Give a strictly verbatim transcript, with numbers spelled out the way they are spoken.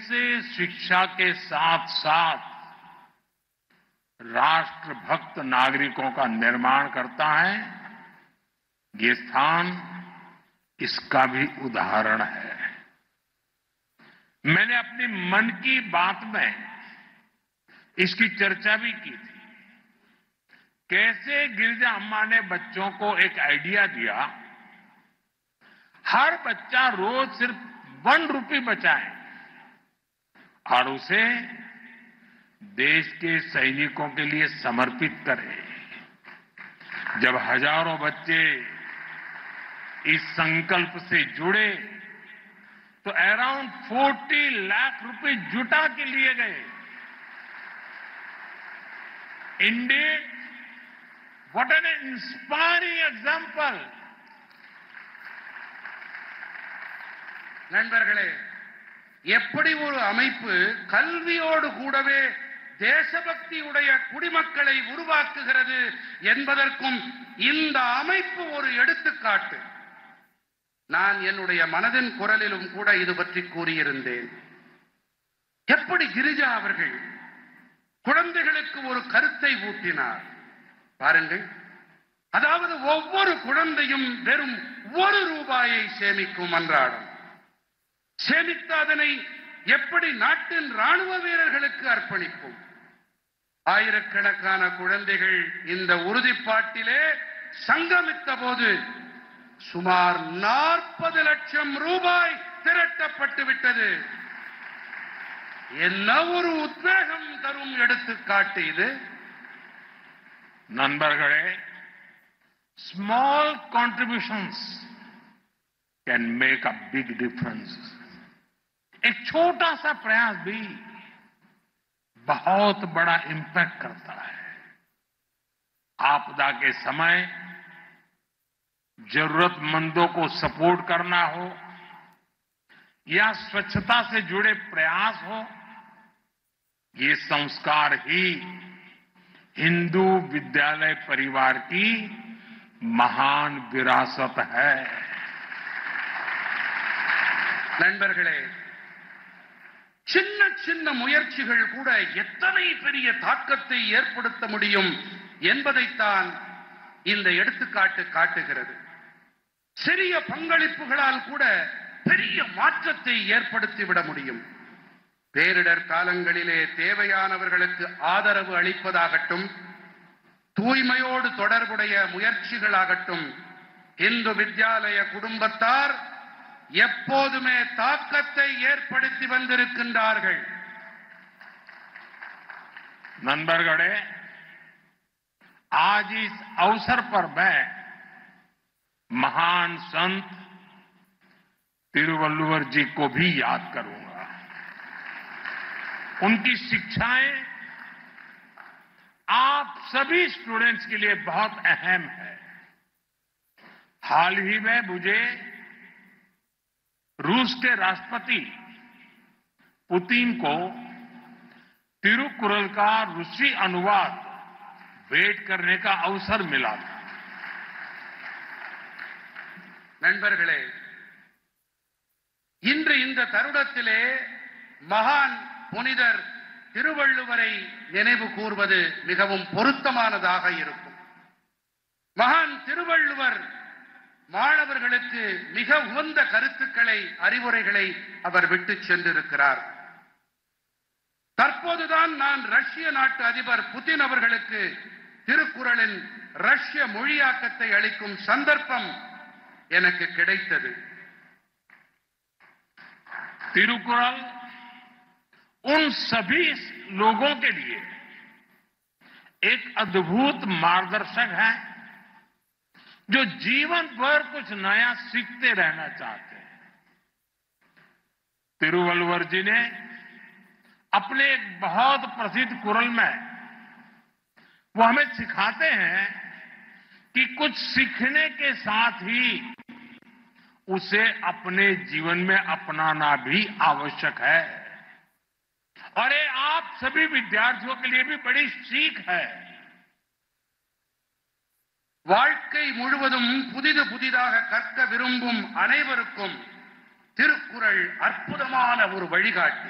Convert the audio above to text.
से शिक्षा के साथ साथ राष्ट्रभक्त नागरिकों का निर्माण करता है, ये स्थान इसका भी उदाहरण है। मैंने अपनी मन की बात में इसकी चर्चा भी की थी। कैसे गिरिजा अम्मा ने बच्चों को एक आइडिया दिया, हर बच्चा रोज सिर्फ वन रुपी बचाए और उसे देश के सैनिकों के लिए समर्पित करे। जब हजारों बच्चे इस संकल्प से जुड़े तो अराउंड चालीस लाख रुपए जुटा के लिए गए। Indian what an inspiring example. நண்பர்களே, எப்படி ஒரு அமைப்பு கல்வியோடு கூடவே தேசபக்தியுடைய குடிமக்களை உருவாக்குகிறது என்பதற்கும் இந்த அமைப்பு ஒரு எடுத்துக்காட்டு. நான் என்னுடைய மனதின் குரலிலும் கூட இது பற்றி கூறியிருந்தேன். எப்படி கிரிஜா அவர்கள் குழந்தைகளுக்கு ஒரு கருத்தை ஊட்டினார் பாருங்கள். அதாவது ஒவ்வொரு குழந்தையும் வெறும் ஒரு ரூபாயை சேமிக்கும் அன்றாடம். சேமித்த அதனை எப்படி நாட்டின் ராணுவ வீரர்களுக்கு அர்ப்பணிக்கும். ஆயிரக்கணக்கான குழந்தைகள் இந்த உறுதிப்பாட்டிலே சங்கமித்த போது சுமார் நாற்பது லட்சம் ரூபாய் திரட்டப்பட்டு விட்டது. என்ன ஒரு உத்வேகம் தரும் எடுத்துக்காட்டு இது. நண்பர்களே, small contributions can make a big difference. एक छोटा सा प्रयास भी बहुत बड़ा इंपैक्ट करता है। आपदा के समय जरूरतमंदों को सपोर्ट करना हो या स्वच्छता से जुड़े प्रयास हो, ये संस्कार ही हिंदू विद्यालय परिवार की महान विरासत है। நண்பர்களே, சின்ன சின்ன முயற்சிகள் கூட எத்தனை பெரிய தாக்கத்தை ஏற்படுத்த முடியும் என்பதைத்தான் இந்த எடுத்துக்காட்டு காட்டுகிறது. சிறிய பங்களிப்புகளால் கூட பெரிய மாற்றத்தை ஏற்படுத்திவிட முடியும். பேரிடர் காலங்களிலே தேவையானவர்களுக்கு ஆதரவு அளிப்பதாகட்டும், தூய்மையோடு தொடர்புடைய முயற்சிகளாகட்டும், இந்து வித்யாலய குடும்பத்தார் எப்போதுமே தாக்கத்தை ஏற்படுத்தி வந்திருக்கின்றார்கள். नंबरगढ़े, आज इस अवसर पर मैं महान संत तिरुवल्लुवर जी को भी याद करूंगा। उनकी शिक्षाएं आप सभी स्टूडेंट्स के लिए बहुत अहम है। हाल ही में मुझे रूस के राष्ट्रपति पुतिन को तिरुकुरल का रूसी अनुवाद भेंट करने का अवसर मिला था। நண்பர்களே, இன்று இந்த தருணத்திலே மகான் புனிதர் திருவள்ளுவரை நினைவு கூர்வது மிகவும் பொருத்தமானதாக இருக்கும். மகான் திருவள்ளுவர் மாணவர்களுக்கு மிக உகந்த கருத்துக்களை, அறிவுரைகளை அவர் விட்டுச் சென்றிருக்கிறார். தற்போதுதான் நான் ரஷ்ய நாட்டு அதிபர் புதின் அவர்களுக்கு திருக்குறளின் ரஷ்ய மொழியாக்கத்தை அளிக்கும் சந்தர்ப்பம் எனக்கு கிடைத்தது. तिरुकुरल उन सभी लोगों के लिए एक अद्भुत मार्गदर्शक है जो जीवन भर कुछ नया सीखते रहना चाहते हैं। तिरुवल्लुवर जी ने अपने एक बहुत प्रसिद्ध कुरल में वो हमें सिखाते हैं कि कुछ सीखने के साथ ही उसे अपने जीवन में अपनाना भी आवश्यक है। और ये आप सभी विद्यार्थियों के लिए भी बड़ी सीख है। வாழ்க்கை முழுவதும் புதிது புதிதாக கற்க விரும்பும் அனைவருக்கும் திருக்குறள் அற்புதமான ஒரு வழிகாட்டி.